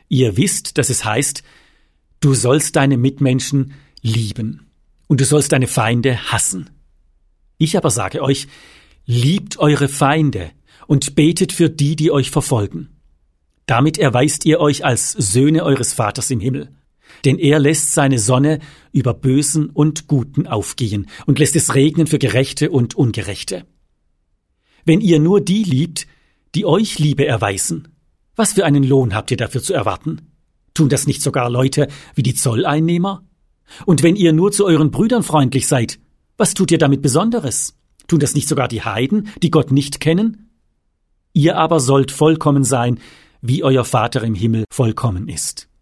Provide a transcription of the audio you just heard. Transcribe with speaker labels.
Speaker 1: Ihr wisst, dass es heißt, du sollst deine Mitmenschen lieben und du sollst deine Feinde hassen. Ich aber sage euch, liebt eure Feinde und betet für die, die euch verfolgen. Damit erweist ihr euch als Söhne eures Vaters im Himmel. Denn er lässt seine Sonne über Bösen und Guten aufgehen und lässt es regnen für Gerechte und Ungerechte. Wenn ihr nur die liebt, die euch Liebe erweisen, was für einen Lohn habt ihr dafür zu erwarten? Tun das nicht sogar Leute wie die Zolleinnehmer? Und wenn ihr nur zu euren Brüdern freundlich seid, was tut ihr damit Besonderes? Tun das nicht sogar die Heiden, die Gott nicht kennen? Ihr aber sollt vollkommen sein, wie euer Vater im Himmel vollkommen ist.